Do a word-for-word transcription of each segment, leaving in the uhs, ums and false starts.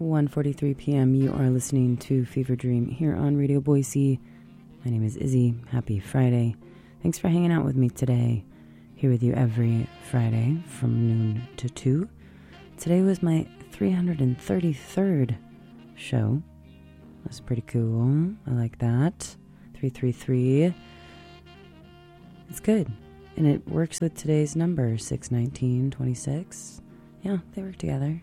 one forty-three p.m. You are listening to Fever Dream here on Radio Boise. My name is Izzy. Happy Friday. Thanks for hanging out with me today. Here with you every Friday from noon to two. Today was my three hundred thirty-third show. That's pretty cool. I like that. three three three. It's good. And it works with today's number, six nineteen twenty-six. Yeah, they work together.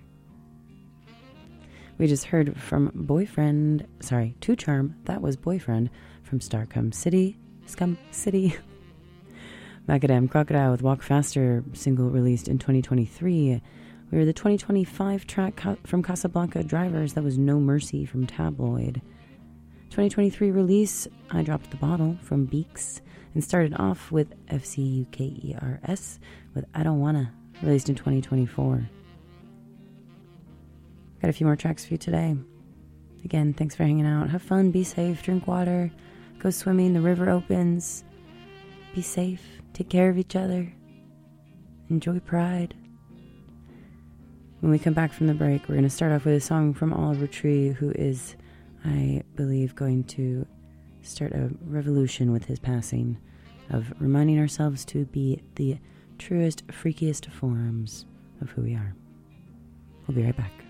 We just heard from Boyfriend, sorry, To Charm, that was Boyfriend, from Starcom City, Scum City. Macadam Crocodile with Walk Faster, single released in twenty twenty-three. We were the twenty twenty-five track from Casablanca Drivers, that was No Mercy from Tabloid. twenty twenty-three release, I Dropped the Bottle from Beaks, and started off with F C U K E R S with I Don't Wanna, released in twenty twenty-four. Got a few more tracks for you today. Again, thanks for hanging out. Have fun, be safe, drink water, go swimming, the river opens. Be safe, take care of each other, enjoy Pride. When we come back from the break, we're going to start off with a song from Oliver Tree, who is, I believe, going to start a revolution with his passing of reminding ourselves to be the truest, freakiest forms of who we are. We'll be right back.